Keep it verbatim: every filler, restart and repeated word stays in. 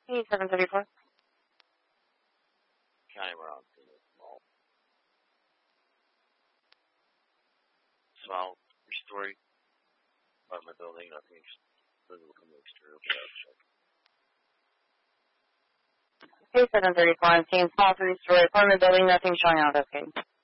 Hey, seven thirty-four. County around small. Small three-story apartment building. Nothing visible from the exterior. Check. Hey, seven thirty-four. I'm seeing small three-story apartment building. Nothing showing out. Okay.